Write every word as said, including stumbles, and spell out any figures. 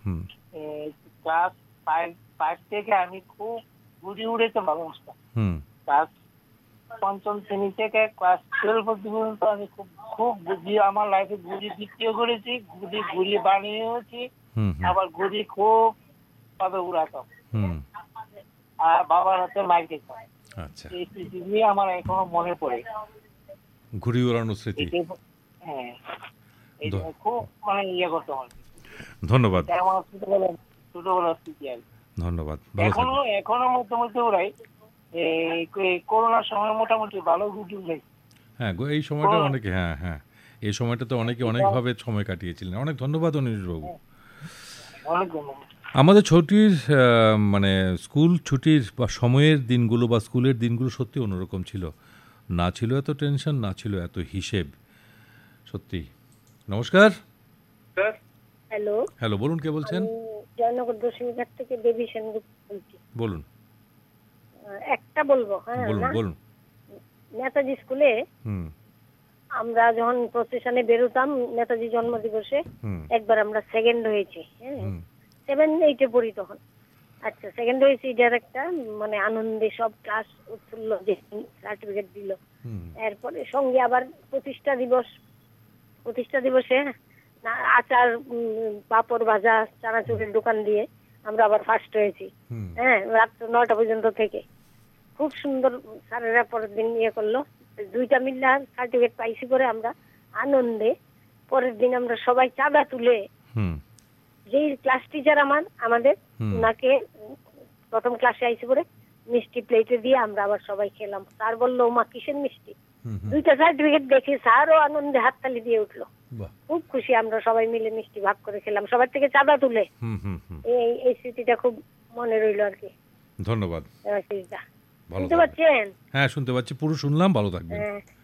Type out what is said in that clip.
Class five five থেকে আমি খুব ঘুড়ি উড়াইতে ভালোবাসতাম। ক্লাস পঞ্চম শ্রেণী থেকে ক্লাস টুয়েলভ পর্যন্ত আমি খুব খুব ঘুড়ি আমার লাইফে ঘুড়ি বিক্রিও করেছি, ঘুড়ি ঘুড়ি বানিয়েছি, আবার ঘুড়ি খুব ভাবে উড়াতাম আর বাবার হাতে মাইর খেতাম। আচ্ছা, এই স্মৃতি আমার এখনো মনে পড়ে, ঘুড়ি উড়ানোর স্মৃতি। হ্যাঁ, খুব মানে ইয়ে করতে হবে। ধন্যবাদ, ছোটবেলার স্মৃতি আর ধন্যবাদ। এখনো এখনো মোটামুটি উড়াই। করোনার সময় মোটামুটি ভালো ঘুড়ি উড়াই। হ্যাঁ, এই সময়টা অনেকে হ্যাঁ হ্যাঁ এই সময়টাতে অনেকে অনেকভাবে সময় কাটিয়েছিলেন। অনেক ধন্যবাদ অনিরুদ্ধবাবু। অনেক ধন্যবাদ। আমাদের ছুটির মানে স্কুল ছুটির বা সময়ের দিনগুলো বা স্কুলের দিনগুলো সত্যি অন্যরকম ছিল। না ছিল এত টেনশন, না ছিল এত হিসেব। সত্যি। নমস্কার। হ্যালো হ্যালো, বলুন, কে বলছেন? জয়নগর দশমীঘাট থেকে দেবী সেনগুপ্ত বলছি। বলুন। একটা বলবো? হ্যাঁ, বলুন বলুন। নেতাজি স্কুলে আমরা যখন প্রসেশনে বেরোতাম নেতাজি জন্মদিবসে, একবার আমরা সেকেন্ড হয়েছি। হ্যাঁ, সেভেন এইটে পড়ি তখন। আচ্ছা, সেকেন্ড হয়েছি, এটার একটা মানে আনন্দে সব ক্লাস উৎফুল্ল যে সার্টিফিকেট দিল। এরপরে সঙ্গে আবার প্রতিষ্ঠা দিবস, প্রতিষ্ঠা দিবসে আচার, পাপড় ভাজা, চানাচুরের দোকান দিয়ে আমরা আবার ফার্স্ট হয়েছি। হ্যাঁ, রাত্র নয়টা পর্যন্ত থেকে খুব সুন্দর স্যারেরা পরের দিন ইয়ে করলো। দুইটা মিল্লা সার্টিফিকেট পাইছি করে আমরা আনন্দে পরের দিন আমরা সবাই চাঁদা তুলে যেই ক্লাস টিচার আমার আমাদের ওনাকে প্রথম ক্লাসে আইসি করে মিষ্টি প্লেটে দিয়ে আমরা আবার সবাই খেলাম। স্যার বললো, মা কিসের মিষ্টি? দুইটা সার্টিফিকেট দেখে স্যারও আনন্দে হাততালি দিয়ে উঠলো। খুব খুশি, আমরা সবাই মিলে মিষ্টি ভাগ করে খেলাম সবার থেকে চাঁদা তুলে। এই এই স্মৃতিটা খুব মনে রইল আর কি। ধন্যবাদ। শুনতে পাচ্ছেন? হ্যাঁ, শুনতে পাচ্ছি, পুরো শুনলাম। ভালো থাকবেন।